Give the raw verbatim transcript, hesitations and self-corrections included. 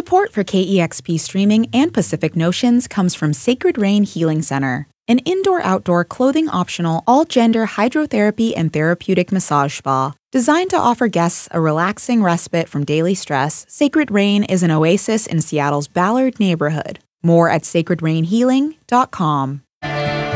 Support for K E X P streaming and Pacific Notions comes from Sacred Rain Healing Center, an indoor-outdoor clothing-optional all-gender hydrotherapy and therapeutic massage spa. Designed to offer guests a relaxing respite from daily stress, Sacred Rain is an oasis in Seattle's Ballard neighborhood. More at sacred rain healing dot com.